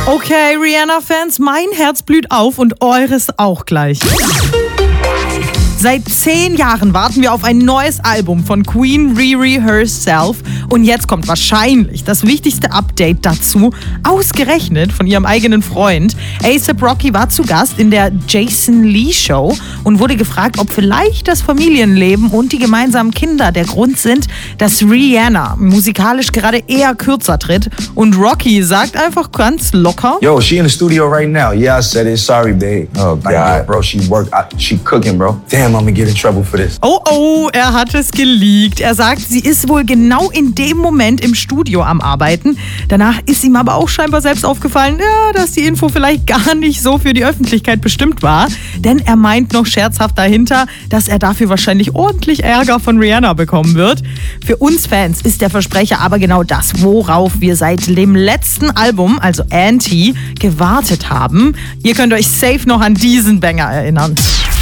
Okay, Rihanna-Fans, mein Herz blüht auf und eures auch gleich. Seit 10 Jahren warten wir auf ein neues Album von Queen Riri herself und jetzt kommt wahrscheinlich das wichtigste Update dazu, ausgerechnet von ihrem eigenen Freund. A$AP Rocky war zu Gast in der Jason Lee Show und wurde gefragt, ob vielleicht das Familienleben und die gemeinsamen Kinder der Grund sind, dass Rihanna musikalisch gerade eher kürzer tritt. Und Rocky sagt einfach ganz locker: Yo, she in the studio right now. Yeah, I said it. Sorry, babe. Oh, God, bro, she cooking, bro. Damn, I'm gonna get in trouble for this. Oh, er hat es geleakt. Er sagt, sie ist wohl genau in dem Moment im Studio am Arbeiten. Danach ist ihm aber auch scheinbar selbst aufgefallen, ja, dass die Info vielleicht gar nicht so für die Öffentlichkeit bestimmt war. Denn er meint noch scherzhaft dahinter, dass er dafür wahrscheinlich ordentlich Ärger von Rihanna bekommen wird. Für uns Fans ist der Versprecher aber genau das, worauf wir seit dem letzten Album, also Anti, gewartet haben. Ihr könnt euch safe noch an diesen Banger erinnern.